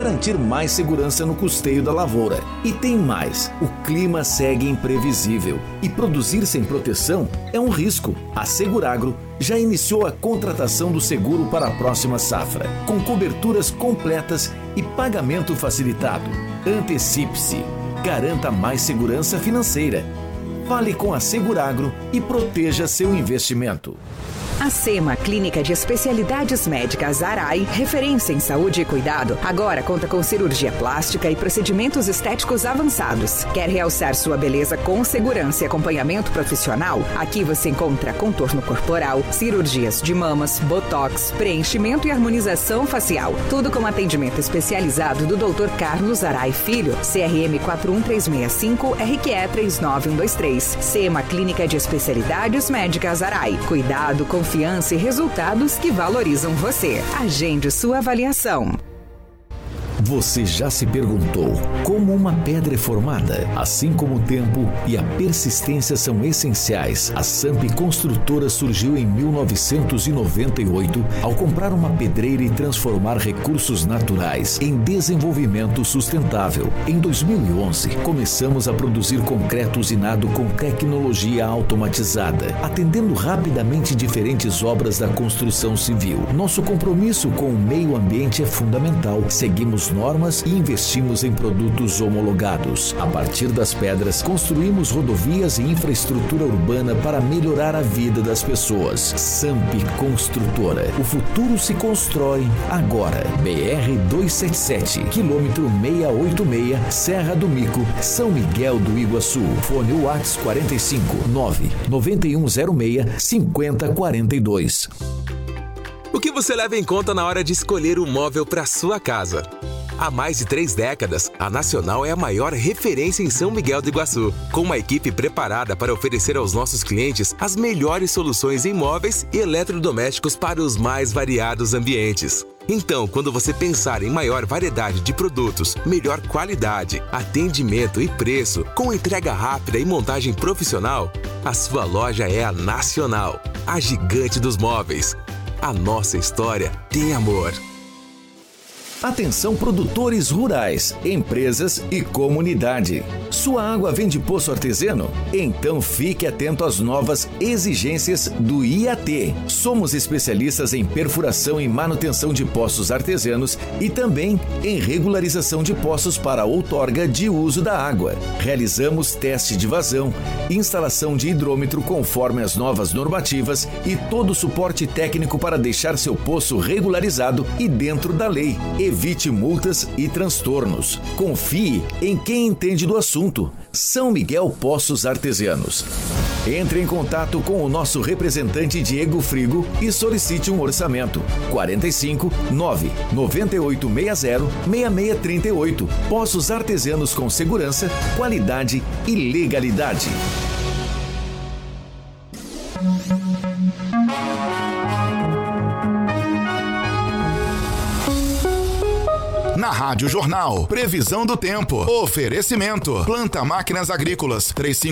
garantir mais segurança no custeio da lavoura. E tem mais, o clima segue imprevisível e produzir sem proteção é um risco. A Seguragro já iniciou a contratação do seguro para a próxima safra, com coberturas completas e pagamento facilitado. Antecipe-se, garanta mais segurança financeira. Fale com a Seguragro e proteja seu investimento. A SEMA, Clínica de Especialidades Médicas Arai, referência em saúde e cuidado, agora conta com cirurgia plástica e procedimentos estéticos avançados. Quer realçar sua beleza com segurança e acompanhamento profissional? Aqui você encontra contorno corporal, cirurgias de mamas, botox, preenchimento e harmonização facial. Tudo com atendimento especializado do Dr. Carlos Arai Filho, CRM 41365, RQE 39123. SEMA, Clínica de Especialidades Médicas Arai. Cuidado, confiança e resultados que valorizam você. Agende sua avaliação. Você já se perguntou como uma pedra é formada? Assim como o tempo e a persistência são essenciais, a Samp Construtora surgiu em 1998 ao comprar uma pedreira e transformar recursos naturais em desenvolvimento sustentável. Em 2011, começamos a produzir concreto usinado com tecnologia automatizada, atendendo rapidamente diferentes obras da construção civil. Nosso compromisso com o meio ambiente é fundamental. Seguimos normas e investimos em produtos homologados. A partir das pedras, construímos rodovias e infraestrutura urbana para melhorar a vida das pessoas. Samp Construtora. O futuro se constrói agora. BR-277, quilômetro 686, Serra do Mico, São Miguel do Iguaçu. Fone WhatsApp 45 99106 5042. O que você leva em conta na hora de escolher um móvel para sua casa? Há mais de 3 décadas, a Nacional é a maior referência em São Miguel do Iguaçu, com uma equipe preparada para oferecer aos nossos clientes as melhores soluções em móveis e eletrodomésticos para os mais variados ambientes. Então, quando você pensar em maior variedade de produtos, melhor qualidade, atendimento e preço, com entrega rápida e montagem profissional, a sua loja é a Nacional, a gigante dos móveis. A nossa história tem amor. Atenção produtores rurais, empresas e comunidade. Sua água vem de poço artesiano? Então fique atento às novas exigências do IAT. Somos especialistas em perfuração e manutenção de poços artesianos e também em regularização de poços para outorga de uso da água. Realizamos teste de vazão, instalação de hidrômetro conforme as novas normativas e todo o suporte técnico para deixar seu poço regularizado e dentro da lei. Evite multas e transtornos. Confie em quem entende do assunto. São Miguel Poços Artesianos. Entre em contato com o nosso representante Diego Frigo e solicite um orçamento. 45 9 9860 6638. Poços Artesianos com segurança, qualidade e legalidade. Na Rádio Jornal, previsão do tempo. Oferecimento. Planta Máquinas Agrícolas,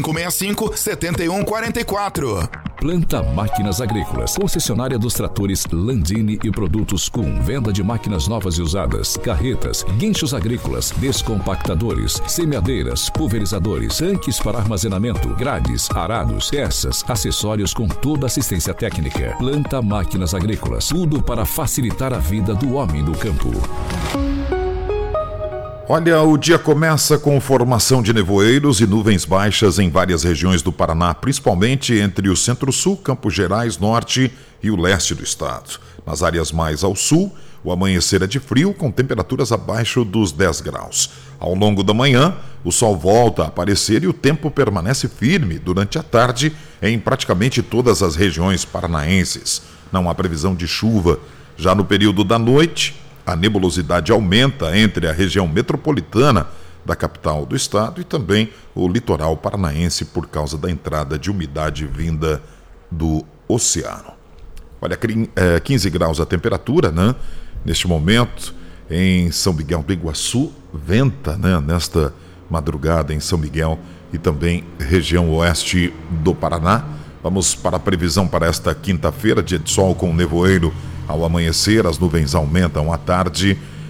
3565-7144. Planta Máquinas Agrícolas, concessionária dos tratores Landini e produtos com venda de máquinas novas e usadas, carretas, guinchos agrícolas, descompactadores, semeadeiras, pulverizadores, tanques para armazenamento, grades, arados, peças, acessórios com toda assistência técnica. Planta Máquinas Agrícolas, tudo para facilitar a vida do homem do campo. Olha, o dia começa com formação de nevoeiros e nuvens baixas em várias regiões do Paraná, principalmente entre o Centro-Sul, Campos Gerais, Norte e o Leste do estado. Nas áreas mais ao sul, o amanhecer é de frio, com temperaturas abaixo dos 10 graus. Ao longo da manhã, o sol volta a aparecer e o tempo permanece firme durante a tarde em praticamente todas as regiões paranaenses. Não há previsão de chuva. Já no período da noite, a nebulosidade aumenta entre a região metropolitana da capital do estado e também o litoral paranaense por causa da entrada de umidade vinda do oceano. Olha, 15 graus a temperatura, né? Neste momento, em São Miguel do Iguaçu, venta, né? Nesta madrugada em São Miguel e também região oeste do Paraná. Vamos para a previsão para esta quinta-feira, dia de sol com nevoeiro ao amanhecer, as nuvens aumentam à tarde,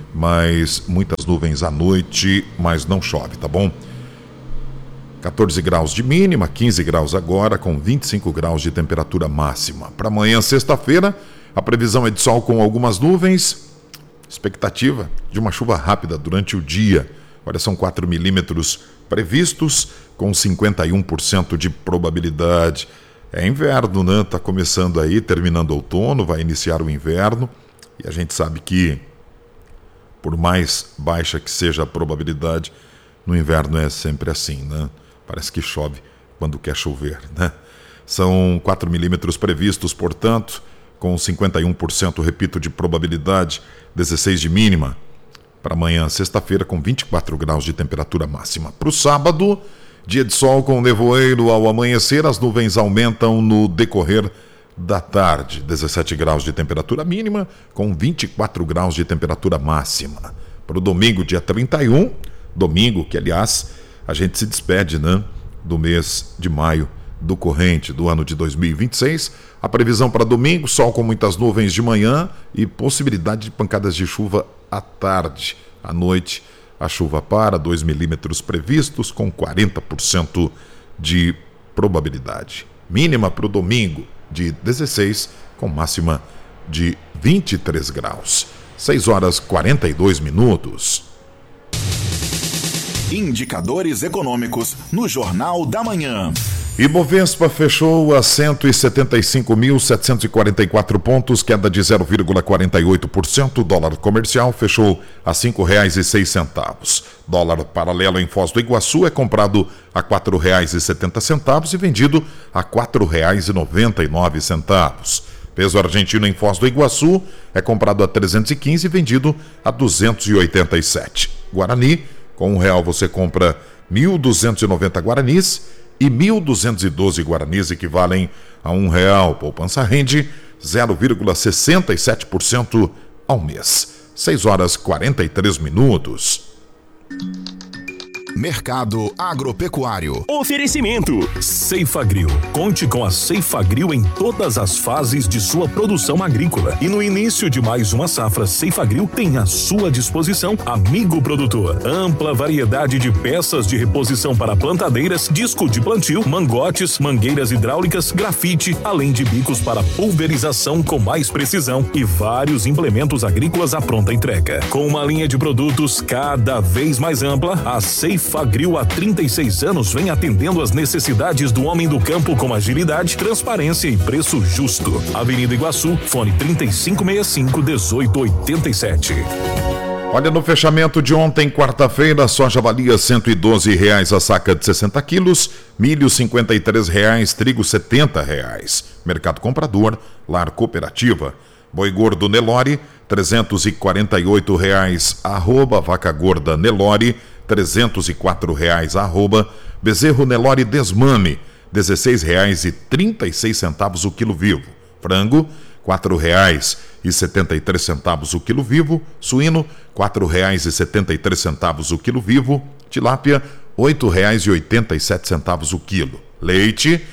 mas muitas nuvens à noite, mas não chove, tá bom? 14 graus de mínima, 15 graus agora, com 25 graus de temperatura máxima. Para amanhã, sexta-feira, a previsão é de sol com algumas nuvens, expectativa de uma chuva rápida durante o dia. Olha, são 4 milímetros previstos, com 51% de probabilidade. É inverno, né? Está começando aí, terminando outono, vai iniciar o inverno. E a gente sabe que, por mais baixa que seja a probabilidade, no inverno é sempre assim, né? Parece que chove quando quer chover, né? São 4 milímetros previstos, portanto, com 51%, repito, de probabilidade, 16 de mínima. Para amanhã, sexta-feira, com 24 graus de temperatura máxima. Para o sábado, dia de sol com nevoeiro ao amanhecer, as nuvens aumentam no decorrer da tarde. 17 graus de temperatura mínima, com 24 graus de temperatura máxima. Para o domingo, dia 31, domingo que, aliás, a gente se despede, né, do mês de maio do corrente do ano de 2026. A previsão para domingo, sol com muitas nuvens de manhã e possibilidade de pancadas de chuva à tarde. À noite, a chuva para, 2 milímetros previstos, com 40% de probabilidade. Mínima para o domingo, de 16, com máxima de 23 graus. 6 horas 42 minutos. Indicadores econômicos no Jornal da Manhã. Ibovespa fechou a 175.744 pontos, queda de 0,48%. O dólar comercial fechou a R$ 5,06. Dólar paralelo em Foz do Iguaçu é comprado a R$ 4,70 e vendido a R$ 4,99. Peso argentino em Foz do Iguaçu é comprado a 315 e vendido a 287. Guarani, com R$1 você compra 1.290 guaranis e 1.212 guaranis equivalem a R$1. Poupança rende 0,67% ao mês. 6 horas 43 minutos. Mercado agropecuário. Oferecimento Ceifagrill. Conte com a Ceifagrill em todas as fases de sua produção agrícola. E no início de mais uma safra, Ceifagrill tem à sua disposição amigo produtor. Ampla variedade de peças de reposição para plantadeiras, disco de plantio, mangotes, mangueiras hidráulicas, grafite, além de bicos para pulverização com mais precisão e vários implementos agrícolas à pronta entrega. Com uma linha de produtos cada vez mais ampla, a Ceifagrill há 36 anos vem atendendo às necessidades do homem do campo com agilidade, transparência e preço justo. Avenida Iguaçu, fone 3565-1887. Olha, no fechamento de ontem, quarta-feira, soja valia R$ 112 a saca de 60 quilos, milho R$ 53, trigo R$ 70. Mercado comprador, Lar Cooperativa. Boi gordo Nelore, R$ 348, arroba, vaca gorda Nelore, R$ 304, arroba, bezerro Nelore Desmame, R$ 16,36 o quilo vivo. Frango, R$ 4,73 o quilo vivo. Suíno, R$ 4,73 o quilo vivo. Tilápia, R$ 8,87 o quilo. Leite, R$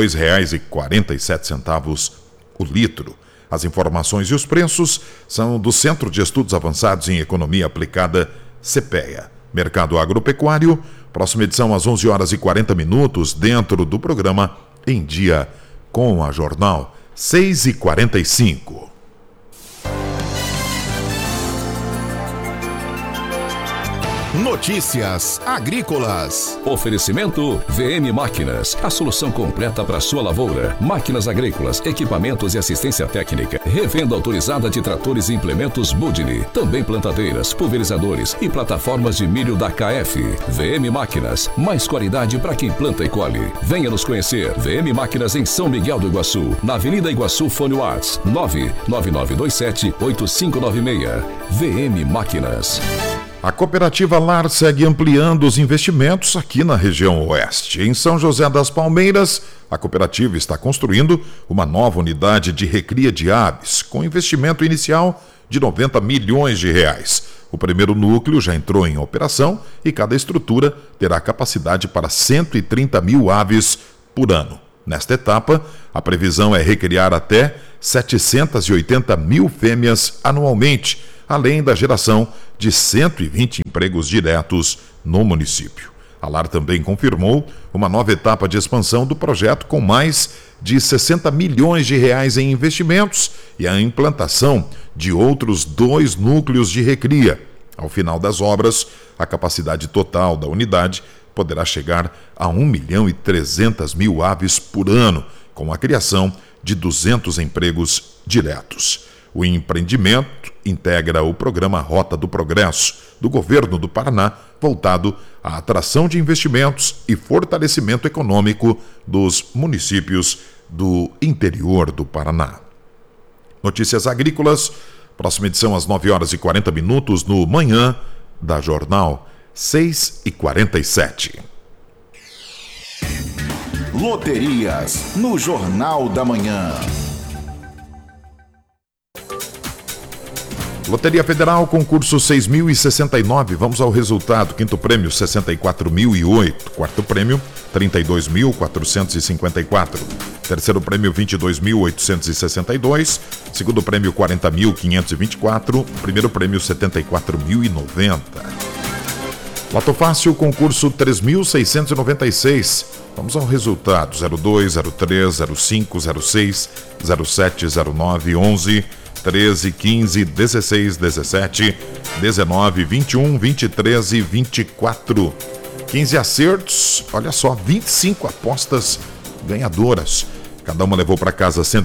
2,47 o litro. As informações e os preços são do Centro de Estudos Avançados em Economia Aplicada, CEPEA. Mercado Agropecuário, próxima edição às 11 horas e 40 minutos, dentro do programa Em Dia com a Jornal 6h45. Notícias agrícolas. Oferecimento VM Máquinas, a solução completa para sua lavoura. Máquinas agrícolas, equipamentos e assistência técnica. Revenda autorizada de tratores e implementos Budini. Também plantadeiras, pulverizadores e plataformas de milho da KF. VM Máquinas, mais qualidade para quem planta e colhe. Venha nos conhecer. VM Máquinas em São Miguel do Iguaçu, na Avenida Iguaçu, fone Whats 99927-8596. VM Máquinas. A cooperativa Lar segue ampliando os investimentos aqui na região oeste. Em São José das Palmeiras, a cooperativa está construindo uma nova unidade de recria de aves, com investimento inicial de R$ 90 milhões. O primeiro núcleo já entrou em operação e cada estrutura terá capacidade para 130 mil aves por ano. Nesta etapa, a previsão é recriar até 780 mil fêmeas anualmente, além da geração de 120 empregos diretos no município. A LAR também confirmou uma nova etapa de expansão do projeto com mais de 60 milhões de reais em investimentos e a implantação de outros 2 núcleos de recria. Ao final das obras, a capacidade total da unidade poderá chegar a 1.300.000 aves por ano, com a criação de 200 empregos diretos. O empreendimento integra o programa Rota do Progresso do Governo do Paraná, voltado à atração de investimentos e fortalecimento econômico dos municípios do interior do Paraná. Notícias agrícolas, próxima edição às 9h40 no Manhã da Jornal, 6h47. Loterias no Jornal da Manhã. Loteria Federal, concurso 6.069, vamos ao resultado. Quinto prêmio, 64.008. Quarto prêmio, 32.454. Terceiro prêmio, 22.862. Segundo prêmio, 40.524. Primeiro prêmio, 74.090. Loto Fácil, concurso 3.696. Vamos ao resultado: 02, 03, 05, 06, 07, 09, 11... 13, 15, 16, 17, 19, 21, 23 e 24. 15 acertos, olha só, 25 apostas ganhadoras. Cada uma levou para casa R$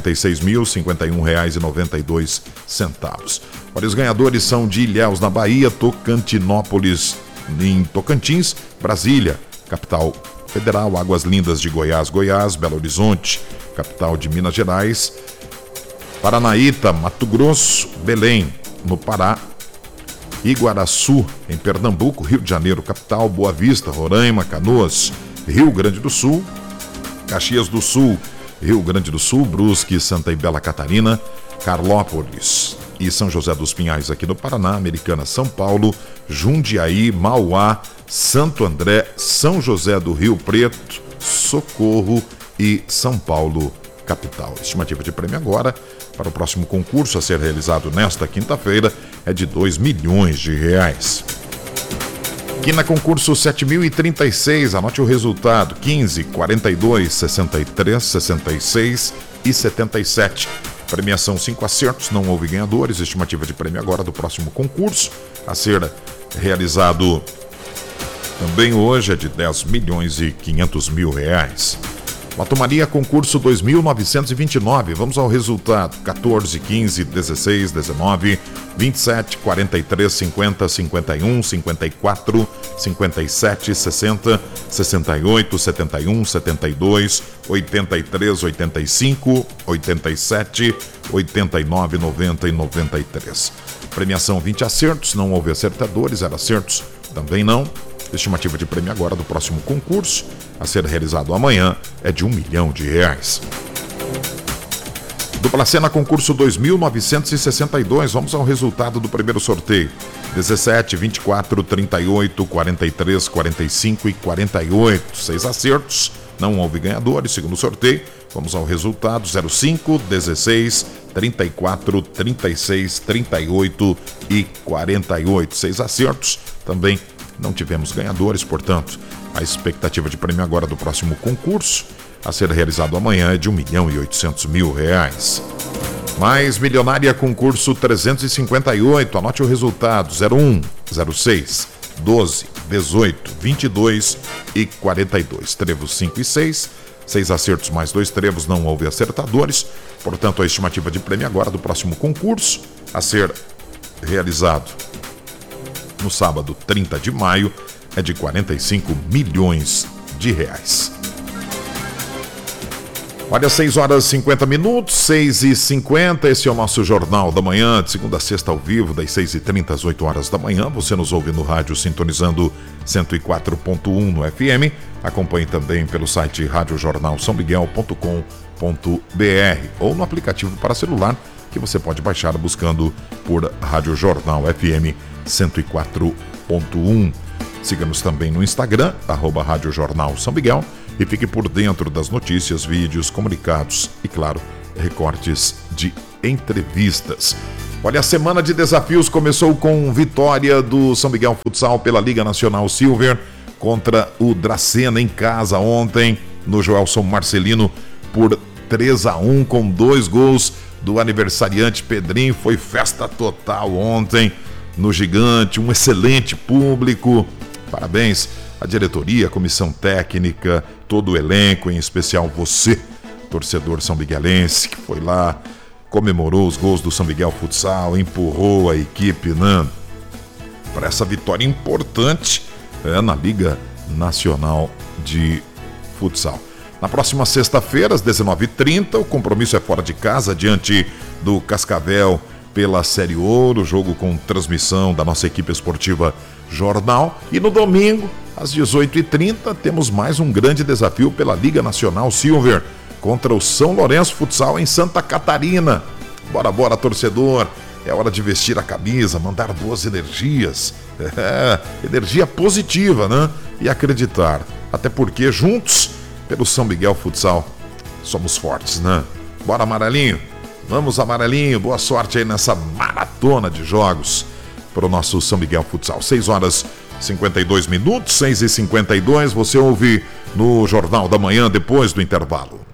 146.051,92. Olha, os ganhadores são de Ilhéus, na Bahia, Tocantinópolis, em Tocantins, Brasília, capital federal, Águas Lindas de Goiás, Belo Horizonte, capital de Minas Gerais, Paranaíta, Mato Grosso, Belém, no Pará, Iguaraçu, em Pernambuco, Rio de Janeiro, capital, Boa Vista, Roraima, Canoas, Rio Grande do Sul, Caxias do Sul, Rio Grande do Sul, Brusque, Santa e Bela Catarina, Carlópolis e São José dos Pinhais aqui no Paraná, Americana, São Paulo, Jundiaí, Mauá, Santo André, São José do Rio Preto, Socorro e São Paulo, capital. Estimativa de prêmio agora para o próximo concurso a ser realizado nesta quinta-feira é de R$2 milhões. Quina concurso 7.036, anote o resultado: 15, 42, 63, 66 e 77. Premiação 5 acertos, não houve ganhadores. Estimativa de prêmio agora do próximo concurso a ser realizado também hoje é de R$10.500.000. Loto Maria, concurso 2.929, vamos ao resultado: 14, 15, 16, 19, 27, 43, 50, 51, 54, 57, 60, 68, 71, 72, 83, 85, 87, 89, 90 e 93. Premiação 20 acertos, não houve acertadores, era acertos também não. Estimativa de prêmio agora do próximo concurso a ser realizado amanhã é de R$1 milhão. Dupla Sena, concurso 2.962, vamos ao resultado do primeiro sorteio: 17, 24, 38, 43, 45 e 48. 6 acertos, não houve ganhadores. Segundo sorteio, vamos ao resultado: 05, 16, 34, 36, 38 e 48. 6 acertos, também não tivemos ganhadores, portanto, a expectativa de prêmio agora do próximo concurso a ser realizado amanhã é de R$1.800.000. Mais Milionária, concurso 358, anote o resultado: 01, 06, 12, 18, 22 e 42. Trevos 5 e 6, 6 acertos mais 2 trevos, não houve acertadores. Portanto, a estimativa de prêmio agora do próximo concurso a ser realizado no sábado 30 de maio é de R$45 milhões. Olha, 6h50, 6h50, esse é o nosso Jornal da Manhã, de segunda a sexta ao vivo, das 6h30 às 8h da manhã. Você nos ouve no rádio sintonizando 104.1 no FM. Acompanhe também pelo site radiojornalsaomiguel.com.br ou no aplicativo para celular que você pode baixar buscando por Rádio Jornal FM 104.1. Siga-nos também no Instagram, @Rádio Jornal São Miguel, e fique por dentro das notícias, vídeos, comunicados e, claro, recortes de entrevistas. Olha, a semana de desafios começou com vitória do São Miguel Futsal pela Liga Nacional Silver contra o Dracena em casa ontem no Joelson Marcelino por 3-1 com 2 gols do aniversariante Pedrinho. Foi festa total ontem no Gigante, um excelente público. Parabéns à diretoria, à comissão técnica, todo o elenco, em especial você, torcedor são miguelense, que foi lá, comemorou os gols do São Miguel Futsal, empurrou a equipe, né, para essa vitória importante na Liga Nacional de Futsal. Na próxima sexta-feira, às 19h30, o compromisso é fora de casa, diante do Cascavel pela Série Ouro, jogo com transmissão da nossa equipe esportiva Jornal. E no domingo, às 18h30, temos mais um grande desafio pela Liga Nacional Silver, contra o São Lourenço Futsal em Santa Catarina. Bora, bora, torcedor. É hora de vestir a camisa, mandar boas energias. Energia positiva, né? E acreditar. Até porque juntos, pelo São Miguel Futsal, somos fortes, né? Bora, amarelinho. Vamos, amarelinho. Boa sorte aí nessa maratona de jogos para o nosso São Miguel Futsal. 6h52, 6h52. Você ouve no Jornal da Manhã, depois do intervalo.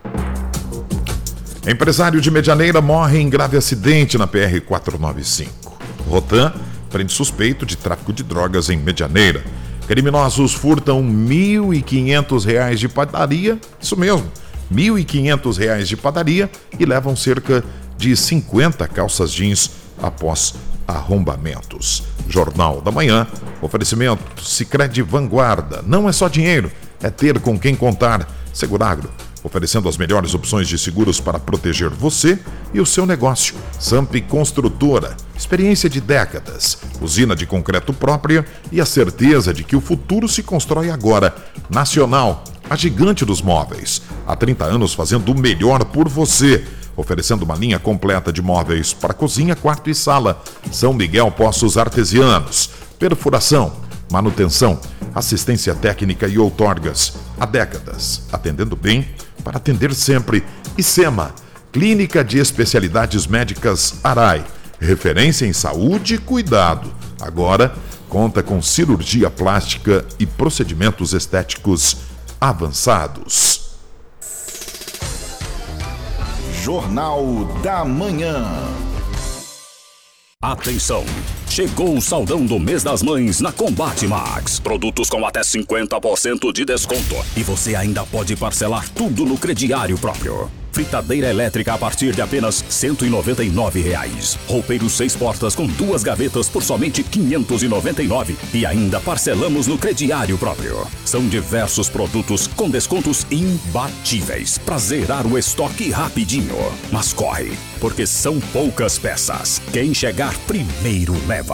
Empresário de Medianeira morre em grave acidente na PR-495. Rotan prende suspeito de tráfico de drogas em Medianeira. Criminosos furtam R$ 1.500 de padaria, isso mesmo, R$ 1.500 de padaria, e levam cerca de 50 calças jeans após arrombamentos. Jornal da Manhã, oferecimento Sicredi Vanguarda. Não é só dinheiro, é ter com quem contar. Seguragro, oferecendo as melhores opções de seguros para proteger você e o seu negócio. Samp Construtora, experiência de décadas, usina de concreto própria e a certeza de que o futuro se constrói agora. Nacional, a gigante dos móveis, há 30 anos fazendo o melhor por você, oferecendo uma linha completa de móveis para cozinha, quarto e sala. São Miguel Poços Artesianos, perfuração, manutenção, assistência técnica e outorgas. Há décadas, atendendo bem para atender sempre. ICEMA, Clínica de Especialidades Médicas Arai, referência em saúde e cuidado. Agora conta com cirurgia plástica e procedimentos estéticos avançados. Jornal da Manhã. Atenção! Chegou o saldão do mês das mães na Combate Max. Produtos com até 50% de desconto. E você ainda pode parcelar tudo no crediário próprio. Fritadeira elétrica a partir de apenas R$ 199. Roupeiro 6 portas com 2 gavetas por somente R$ 599. E ainda parcelamos no crediário próprio. São diversos produtos com descontos imbatíveis para zerar o estoque rapidinho. Mas corre, porque são poucas peças. Quem chegar primeiro leva.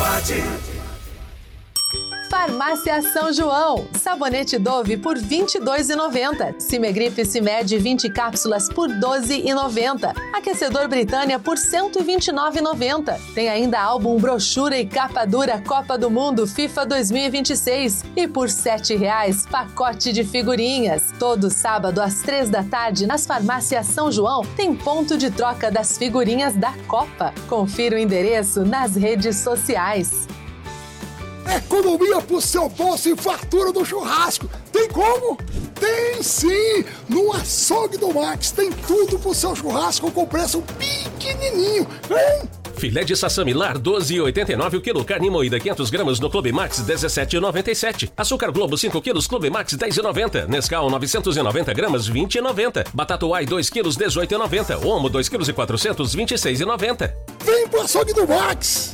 Farmácia São João. Sabonete Dove por R$ 22,90. Cimegripe Cimed 20 cápsulas por R$ 12,90. Aquecedor Britânia por R$ 129,90. Tem ainda álbum, brochura e capa dura Copa do Mundo FIFA 2026. E por R$ 7,00, pacote de figurinhas. Todo sábado às 15h nas Farmácias São João tem ponto de troca das figurinhas da Copa. Confira o endereço nas redes sociais. Economia pro seu bolso e fartura do churrasco. Tem como? Tem sim! No Açougue do Max tem tudo pro seu churrasco com preço pequenininho. Vem! Filé de sassamilar, R$ 12,89 o quilo. Carne moída, 500 gramas no Clube Max, R$ 17,97. Açúcar Globo, 5 quilos, Clube Max, R$ 10,90. Nescau, 990 gramas, R$ 20,90. Batata Uai, 2 quilos, R$ 18,90. Omo, 2 quilos e 400, R$ 26,90. Vem pro Açougue do Max!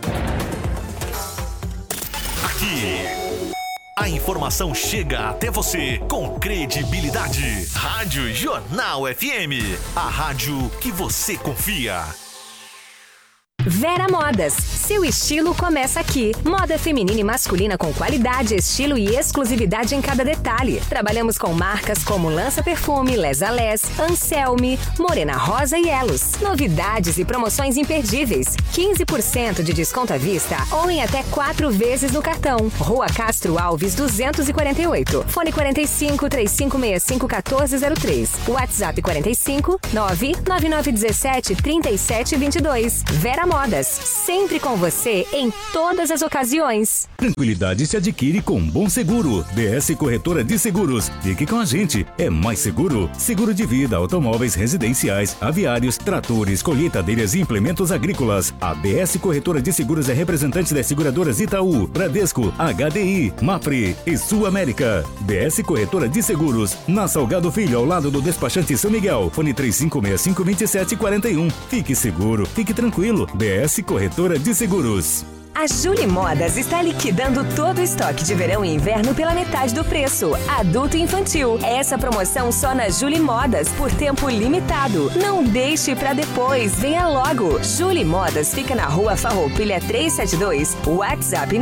Aqui, a informação chega até você com credibilidade. Rádio Jornal FM, a rádio que você confia. Vera Modas, Seu estilo começa aqui. Moda feminina e masculina com qualidade, estilo e exclusividade em cada detalhe. Trabalhamos com marcas como Lança Perfume, Les a Les, Anselme, Morena Rosa e Elos. Novidades e promoções imperdíveis. 15% de desconto à vista ou em até 4 vezes no cartão. Rua Castro Alves 248. Fone 45 3565 1403. WhatsApp 45 99917 3722. Vera Modas, sempre com você em todas as ocasiões. Tranquilidade se adquire com Bom Seguro. DS Corretora de Seguros. Fique com a gente. É mais seguro. Seguro de vida, automóveis residenciais, aviários, tratores, colheitadeiras e implementos agrícolas. A DS Corretora de Seguros é representante das seguradoras Itaú, Bradesco, HDI, Mapfre e Sul América. DS Corretora de Seguros. Na Salgado Filho, ao lado do despachante São Miguel. Fone 3565-2741. Fique seguro, fique tranquilo. DS Corretora de Seguros. A Julie Modas está liquidando todo o estoque de verão e inverno pela metade do preço. Adulto e infantil. Essa promoção só na Julie Modas por tempo limitado. Não deixe pra depois. Venha logo. Julie Modas fica na Rua Farroupilha 372. WhatsApp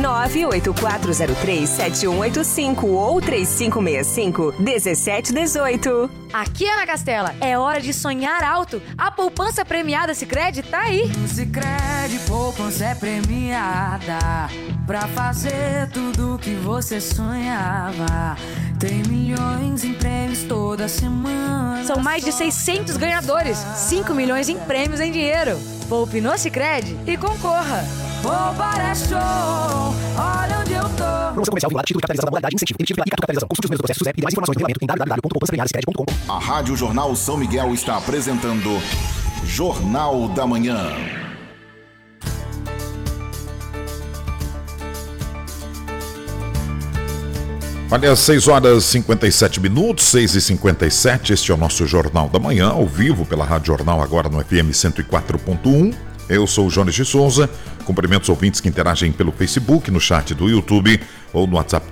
984037185 ou 3565-1718. Aqui, Ana Castela, é hora de sonhar alto. A poupança premiada Sicredi tá aí. Sicredi Poupança é premiada pra fazer tudo que você sonhava. Tem milhões em prêmios toda semana. São mais de 600 ganhadores, 5 milhões em prêmios em dinheiro. Poupe no Sicredi e concorra. Poupar é show, olha onde eu tô. Promoção comercial vinculada, título de capitalização da modalidade incentivo. Emitido pela Capitalização. Consulte os meus processos SUSEP e mais informações no regulamento em www.poupançapremiadasicredi.com. A Rádio Jornal São Miguel está apresentando Jornal da Manhã. Olha, 6 horas e 57 minutos, 6h57, este é o nosso Jornal da Manhã, ao vivo pela Rádio Jornal, agora no FM 104.1. Eu sou o Jones de Souza, cumprimento os ouvintes que interagem pelo Facebook, no chat do YouTube ou no WhatsApp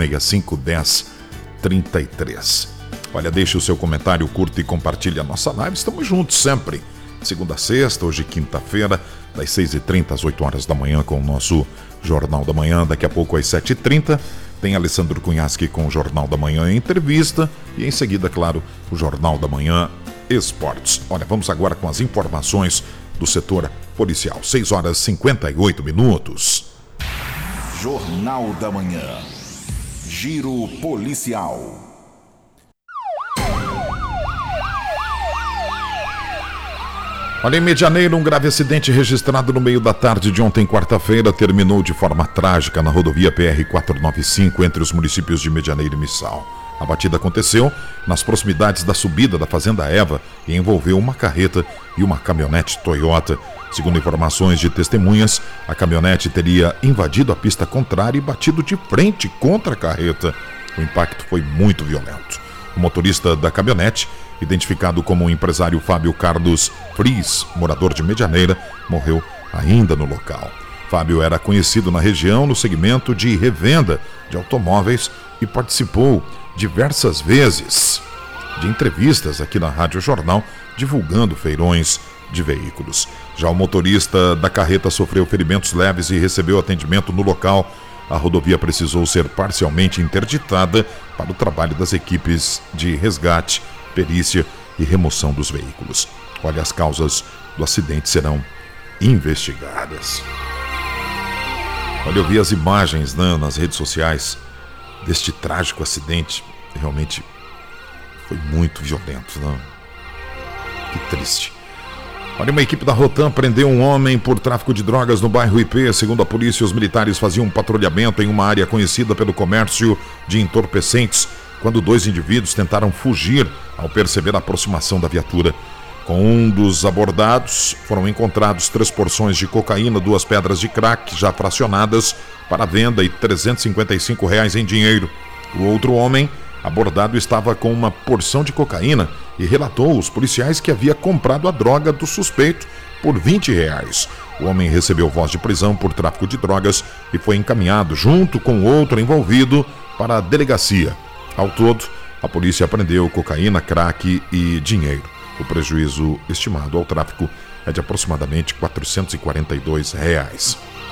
3565-1033. Olha, deixe o seu comentário, curta e compartilhe a nossa live, estamos juntos sempre, segunda a sexta, hoje quinta-feira, das 6h30 às 8 horas da manhã com o nosso Jornal da Manhã, daqui a pouco às 7h30. Tem Alessandro Cunhasque com o Jornal da Manhã em entrevista e em seguida, claro, o Jornal da Manhã Esportes. Olha, vamos agora com as informações do setor policial. 6 horas e 58 minutos. Jornal da Manhã. Giro policial. Olha, em Medianeira, um grave acidente registrado no meio da tarde de ontem, quarta-feira, terminou de forma trágica na rodovia PR-495 entre os municípios de Medianeira e Missal. A batida aconteceu nas proximidades da subida da Fazenda Eva e envolveu uma carreta e uma caminhonete Toyota. Segundo informações de testemunhas, a caminhonete teria invadido a pista contrária e batido de frente contra a carreta. O impacto foi muito violento. O motorista da caminhonete, identificado como o empresário Fábio Carlos Fris, morador de Medianeira, morreu ainda no local. Fábio era conhecido na região no segmento de revenda de automóveis e participou diversas vezes de entrevistas aqui na Rádio Jornal, divulgando feirões de veículos. Já o motorista da carreta sofreu ferimentos leves e recebeu atendimento no local. A rodovia precisou ser parcialmente interditada para o trabalho das equipes de resgate, perícia e remoção dos veículos. Olha, as causas do acidente serão investigadas. Olha, eu vi as imagens, né, nas redes sociais deste trágico acidente. Realmente foi muito violento, né? Que triste. Olha, uma equipe da Rotam prendeu um homem por tráfico de drogas no bairro IP. Segundo a polícia, os militares faziam um patrulhamento em uma área conhecida pelo comércio de entorpecentes, quando 2 indivíduos tentaram fugir ao perceber a aproximação da viatura. Com um dos abordados, foram encontrados 3 porções de cocaína, 2 pedras de crack já fracionadas para venda e R$355 em dinheiro. O outro homem abordado estava com uma porção de cocaína e relatou aos policiais que havia comprado a droga do suspeito por R$20. O homem recebeu voz de prisão por tráfico de drogas e foi encaminhado junto com outro envolvido para a delegacia. Ao todo, a polícia apreendeu cocaína, crack e dinheiro. O prejuízo estimado ao tráfico é de aproximadamente R$442.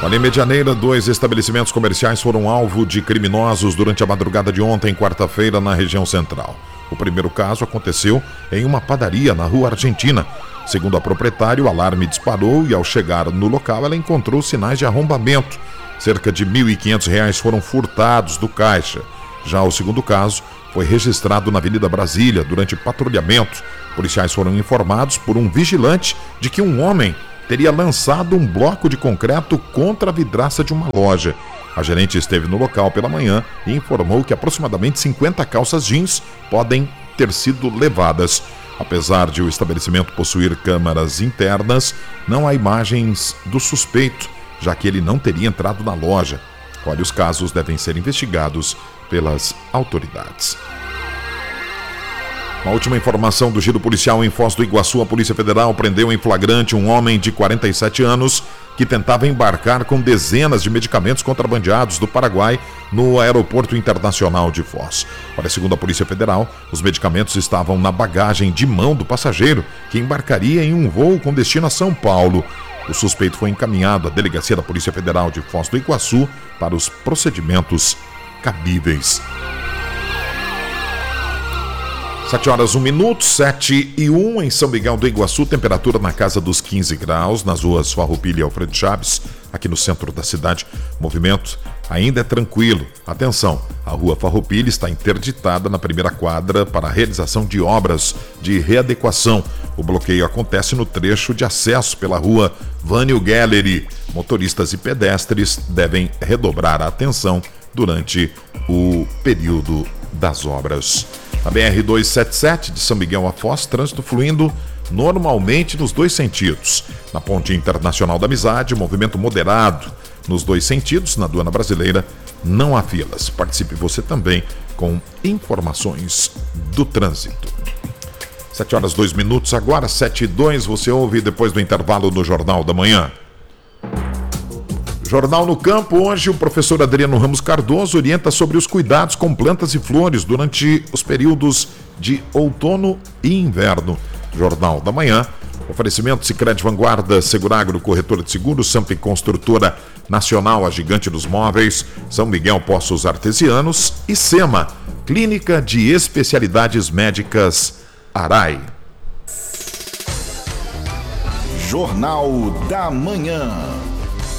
Olha, em Medianeira, 2 estabelecimentos comerciais foram alvo de criminosos durante a madrugada de ontem, quarta-feira, na região central. O primeiro caso aconteceu em uma padaria na Rua Argentina. Segundo a proprietária, o alarme disparou e, ao chegar no local, ela encontrou sinais de arrombamento. Cerca de R$ 1.500 foram furtados do caixa. Já o segundo caso foi registrado na Avenida Brasília durante patrulhamento. Policiais foram informados por um vigilante de que um homem teria lançado um bloco de concreto contra a vidraça de uma loja. A gerente esteve no local pela manhã e informou que aproximadamente 50 calças jeans podem ter sido levadas. Apesar de o estabelecimento possuir câmeras internas, não há imagens do suspeito, já que ele não teria entrado na loja. Olha, os casos devem ser investigados pelas autoridades. Uma última informação do giro policial em Foz do Iguaçu. A Polícia Federal prendeu em flagrante um homem de 47 anos que tentava embarcar com dezenas de medicamentos contrabandeados do Paraguai no Aeroporto Internacional de Foz. Olha, segundo a Polícia Federal, os medicamentos estavam na bagagem de mão do passageiro que embarcaria em um voo com destino a São Paulo. O suspeito foi encaminhado à Delegacia da Polícia Federal de Foz do Iguaçu para os procedimentos cabíveis. 7h01, 7h01 em São Miguel do Iguaçu, temperatura na casa dos 15 graus, nas ruas Farroupilha e Alfredo Chaves, aqui no centro da cidade. Movimento ainda é tranquilo. Atenção, a rua Farroupilha está interditada na primeira quadra para a realização de obras de readequação. O bloqueio acontece no trecho de acesso pela rua Vânio Gallery. Motoristas e pedestres devem redobrar a atenção durante o período das obras. A BR-277 de São Miguel a Foz, trânsito fluindo normalmente nos dois sentidos. Na Ponte Internacional da Amizade, movimento moderado nos dois sentidos. Na aduana brasileira, não há filas. Participe você também com informações do trânsito. 7h02 agora, 7h02, você ouve depois do intervalo no Jornal da Manhã. Jornal no Campo, hoje o professor Adriano Ramos Cardoso orienta sobre os cuidados com plantas e flores durante os períodos de outono e inverno. Jornal da Manhã, oferecimento Sicredi Vanguarda, Seguragro, corretora de seguros, Samp Construtora Nacional, a gigante dos móveis, São Miguel Poços Artesianos e SEMA, Clínica de Especialidades Médicas Arai. Jornal da Manhã.